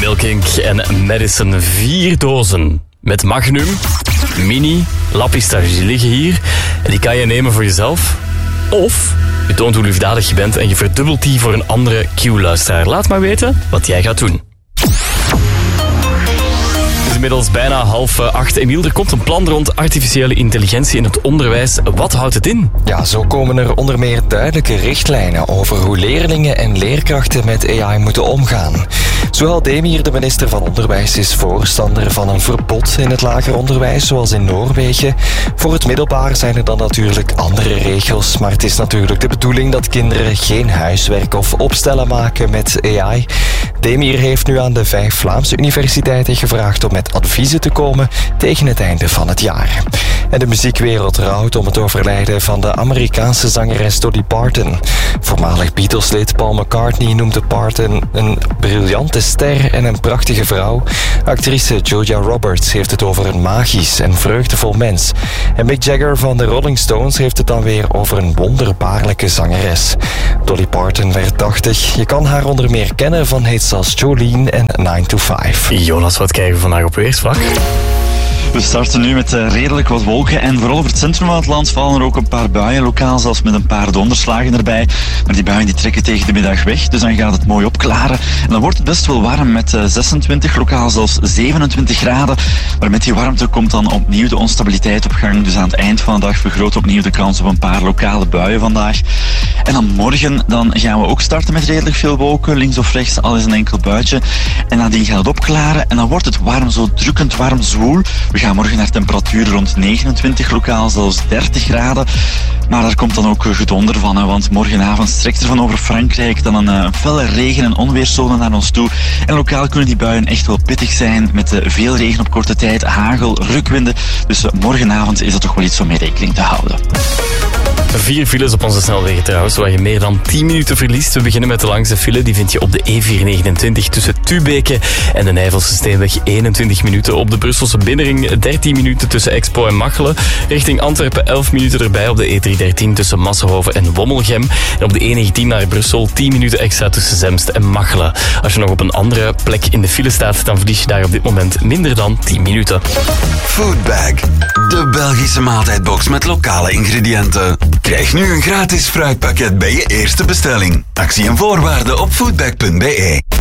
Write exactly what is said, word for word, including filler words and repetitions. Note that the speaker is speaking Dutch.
Gayle King en Madison. Vier dozen met Magnum, Mini, lappistaches. Die liggen hier en die kan je nemen voor jezelf. Of je toont hoe liefdadig je bent en je verdubbelt die voor een andere Q-luisteraar. Laat maar weten wat jij gaat doen. Het is inmiddels bijna half acht. Emiel, er komt een plan rond artificiële intelligentie in het onderwijs. Wat houdt het in? Ja, zo komen er onder meer duidelijke richtlijnen over hoe leerlingen en leerkrachten met A I moeten omgaan. Zuhal Demir, de minister van Onderwijs, is voorstander van een verbod in het lager onderwijs, zoals in Noorwegen. Voor het middelbaar zijn er dan natuurlijk andere regels, maar het is natuurlijk de bedoeling dat kinderen geen huiswerk of opstellen maken met A I. Demir heeft nu aan de vijf Vlaamse universiteiten gevraagd om met adviezen te komen tegen het einde van het jaar. En de muziekwereld rouwt om het overlijden van de Amerikaanse zangeres Dolly Parton. Voormalig Beatles-lid Paul McCartney noemde Parton een briljante ster en een prachtige vrouw. Actrice Julia Roberts heeft het over een magisch en vreugdevol mens. En Mick Jagger van de Rolling Stones heeft het dan weer over een wonderbaarlijke zangeres. Dolly Parton werd tachtig. Je kan haar onder meer kennen van hits als Jolene en nine to five. Jonas, wat krijgen we vandaag op weersvlak? We starten nu met uh, redelijk wat wolken en vooral over het centrum van het land vallen er ook een paar buien, lokaal zelfs met een paar donderslagen erbij. Maar die buien die trekken tegen de middag weg, dus dan gaat het mooi opklaren. En dan wordt het best wel warm met uh, zesentwintig, lokaal zelfs zevenentwintig graden. Maar met die warmte komt dan opnieuw de onstabiliteit op gang. Dus aan het eind van de dag vergroot opnieuw de kans op een paar lokale buien vandaag. En dan morgen dan gaan we ook starten met redelijk veel wolken, links of rechts, al is een enkel buitje. En nadien gaat het opklaren en dan wordt het warm, zo drukkend warm zwoel. We gaan morgen naar temperaturen rond negenentwintig, lokaal zelfs dertig graden. Maar daar komt dan ook gedonder van, hè, want morgenavond strekt er van over Frankrijk dan een, een felle regen- en onweerszone naar ons toe. En lokaal kunnen die buien echt wel pittig zijn, met uh, veel regen op korte tijd, hagel, rukwinden. Dus uh, morgenavond is dat toch wel iets om mee rekening te houden. Vier files op onze snelwegen trouwens, waar je meer dan tien minuten verliest. We beginnen met de langste file, die vind je op de E vier negenentwintig tussen Tubeke en de Nijvelse Steenweg. eenentwintig minuten op de Brusselse Binnenring, dertien minuten tussen Expo en Machelen. Richting Antwerpen elf minuten erbij op de E driehonderddertien tussen Massenhoven en Wommelgem. En op de E negentien naar Brussel tien minuten extra tussen Zemst en Machelen. Als je nog op een andere plek in de file staat, dan verlies je daar op dit moment minder dan tien minuten. Foodbag, de Belgische maaltijdbox met lokale ingrediënten. Krijg nu een gratis fruitpakket bij je eerste bestelling. Actie en voorwaarden op foodbag punt be.